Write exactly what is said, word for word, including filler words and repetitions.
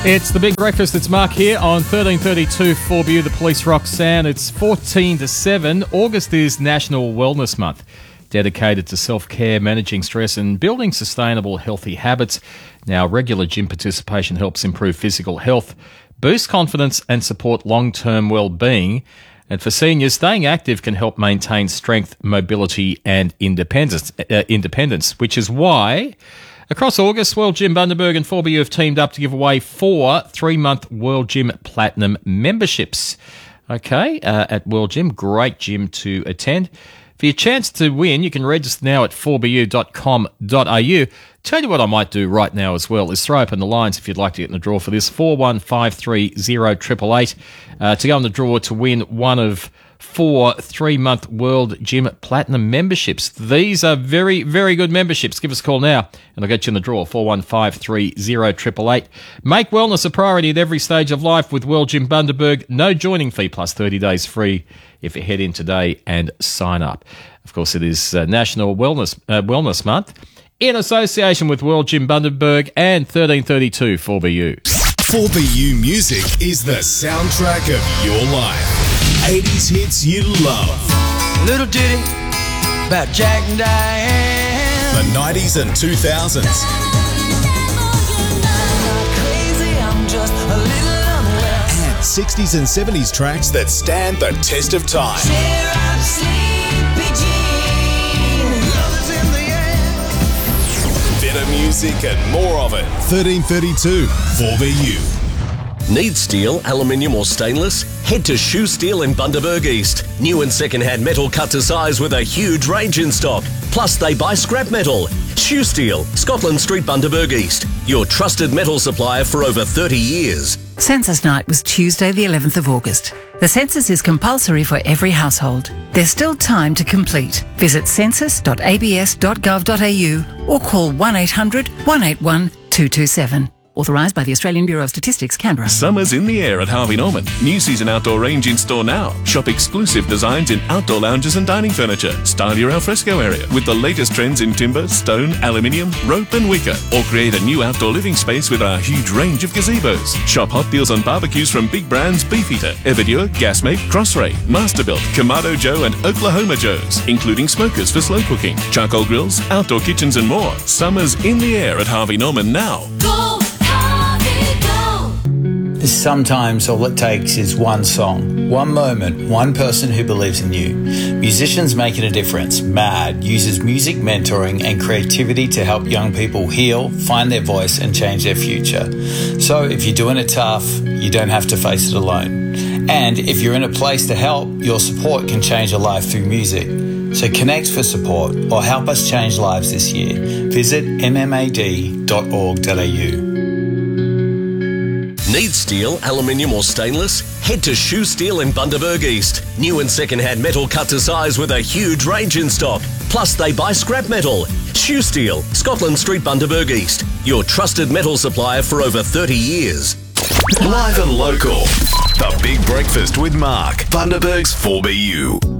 It's the Big Breakfast. It's Mark here on thirteen thirty-two four B U, the Police Rock Sound. It's fourteen to seven. August is National Wellness Month, dedicated to self-care, managing stress and building sustainable, healthy habits. Now, regular gym participation helps improve physical health, boost confidence and support long-term well-being. And for seniors, staying active can help maintain strength, mobility and independence, uh, independence, which is why across August, World Gym Bundaberg and four B U have teamed up to give away four three-month World Gym Platinum memberships. Okay, uh, at World Gym, great gym to attend. For your chance to win, you can register now at four b u dot com dot a u. Tell you what I might do right now as well is throw open the lines if you'd like to get in the draw for this, four one five three zero eight eight eight, uh, to go in the draw to win one of four three-month World Gym Platinum memberships. These are very, very good memberships. Give us a call now and I'll get you in the draw, four one five three zero eight eight eight. Make wellness a priority at every stage of life with World Gym Bundaberg. No joining fee plus thirty days free if you head in today and sign up. Of course, it is uh, National Wellness uh, Wellness Month in association with World Gym Bundaberg and thirteen thirty-two four B U. four B U Music is the soundtrack of your life. eighties hits you love. Little ditty about Jack and Diane. The nineties and two thousands. Crazy, I'm just a little unwell. And sixties and seventies tracks that stand the test of time. Cheer up, sleepy Jean. Love is in the air. Better music and more of it. thirteen thirty-two four B U. Need steel, aluminium or stainless? Head to Shoe Steel in Bundaberg East. New and second-hand metal cut to size with a huge range in stock. Plus they buy scrap metal. Shoe Steel, Scotland Street, Bundaberg East. Your trusted metal supplier for over thirty years. Census night was Tuesday the eleventh of August. The census is compulsory for every household. There's still time to complete. Visit census dot a b s dot gov dot a u or call one eight hundred one eight one two two seven. Authorised by the Australian Bureau of Statistics, Canberra. Summer's in the air at Harvey Norman. New season outdoor range in store now. Shop exclusive designs in outdoor lounges and dining furniture. Style your alfresco area with the latest trends in timber, stone, aluminium, rope and wicker. Or create a new outdoor living space with our huge range of gazebos. Shop hot deals on barbecues from big brands Beefeater, Everdure, Gasmate, Crossray, Masterbuilt, Kamado Joe and Oklahoma Joe's, including smokers for slow cooking, charcoal grills, outdoor kitchens and more. Summer's in the air at Harvey Norman now. Go, Harvey, go. Sometimes all it takes is one song, one moment, one person who believes in you. Musicians Making a Difference, MAD, uses music mentoring and creativity to help young people heal, find their voice and change their future. So if you're doing it tough, you don't have to face it alone. And if you're in a place to help, your support can change a life through music. So connect for support or help us change lives this year. Visit m m a d dot org dot a u. Need steel, aluminium or stainless? Head to Shoe Steel in Bundaberg East. New and second-hand metal cut to size with a huge range in stock. Plus they buy scrap metal. Shoe Steel, Scotland Street, Bundaberg East. Your trusted metal supplier for over thirty years. Live and local. The Big Breakfast with Mark. Bundaberg's four B U.